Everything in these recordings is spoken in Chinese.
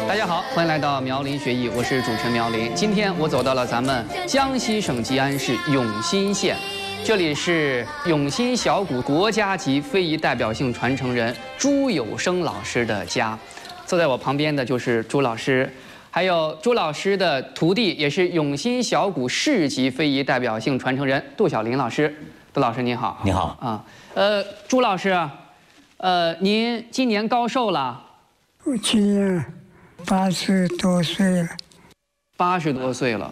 大家好，欢迎来到苗林学艺，我是主持人苗林。今天我走到了咱们江西省吉安市永新县，这里是永新小鼓国家级非遗代表性传承人朱有生老师的家。坐在我旁边的就是朱老师，还有朱老师的徒弟，也是永新小鼓市级非遗代表性传承人杜小林老师。杜老师您好。 你好啊，朱老师，您今年高寿了？ 我今年80多岁了。 80多岁了。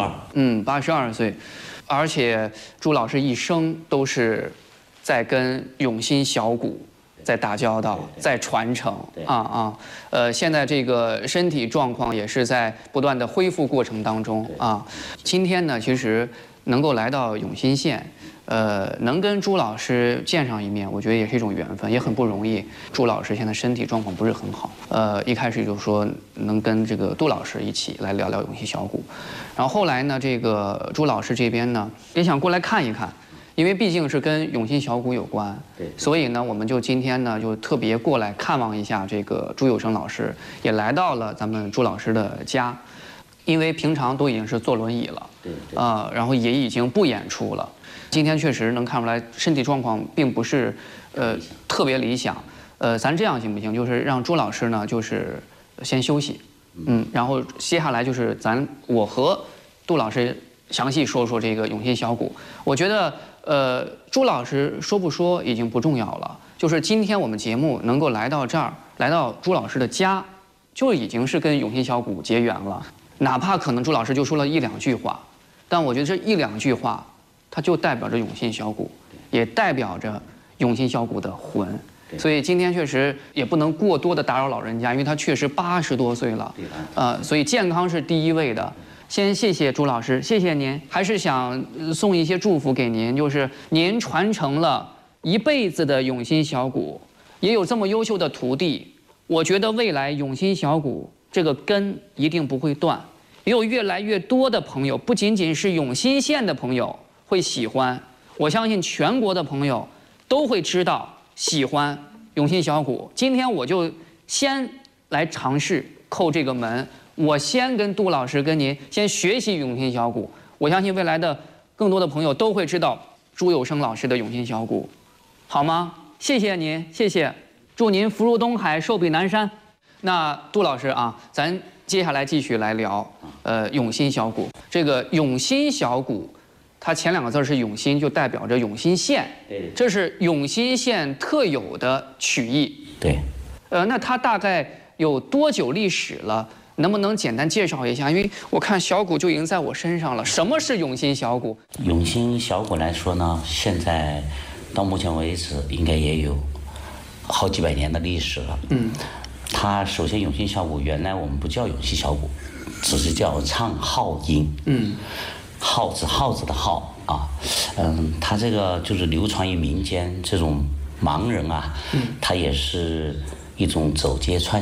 82。 82岁，而且朱老师一生都是在跟永新小鼓在打交道，在传承现在这个身体状况也是在不断的恢复过程当中啊。今天呢，其实能够来到永新县，能跟朱老师见上一面，我觉得也是一种缘分，也很不容易。朱老师现在身体状况不是很好，一开始就说能跟这个杜老师一起来聊聊永新小鼓，然后后来呢，这个朱老师这边呢也想过来看一看。因为毕竟是跟永新小鼓有关，所以呢，我们就今天呢就特别过来看望一下这个朱有生老师，也来到了咱们朱老师的家，因为平常都已经是坐轮椅了，然后也已经不演出了，今天确实能看出来身体状况并不是特别理想，咱这样行不行？就是让朱老师呢就是先休息，然后接下来就是我和杜老师详细说说这个永新小鼓，我觉得。朱老师说不说已经不重要了，就是今天我们节目能够来到这儿，来到朱老师的家，就已经是跟永新小鼓结缘了。哪怕可能朱老师就说了1、2句话，但我觉得这1、2句话，它就代表着永新小鼓，也代表着永新小鼓的魂。所以今天确实也不能过多的打扰老人家，因为他确实80多岁了，所以健康是第一位的。先谢谢朱老师，谢谢您。还是想送一些祝福给您，就是您传承了一辈子的永新小鼓，也有这么优秀的徒弟，我觉得未来永新小鼓这个根一定不会断，也有越来越多的朋友，不仅仅是永新县的朋友会喜欢，我相信全国的朋友都会知道喜欢永新小鼓。今天我就先来尝试叩这个门。我先跟杜老师跟您先学习永新小鼓，我相信未来的更多的朋友都会知道朱有生老师的永新小鼓，好吗？谢谢您，谢谢，祝您福如东海，寿比南山。那杜老师啊，咱接下来继续来聊永新小鼓。这个永新小鼓，它前2个字是永新，就代表着永新县，这是永新县特有的曲艺。 对。 那它大概有多久历史了？能不能简单介绍一下？因为我看小鼓就已经在我身上了。什么是永新小鼓？ 永新小鼓来说呢，现在到目前为止应该也有好几百年的历史了。它首先永新小鼓原来我们不叫永新小鼓，只是叫唱号音。号子的号啊。它这个就是流传于民间，这种盲人啊，他也是一种走街串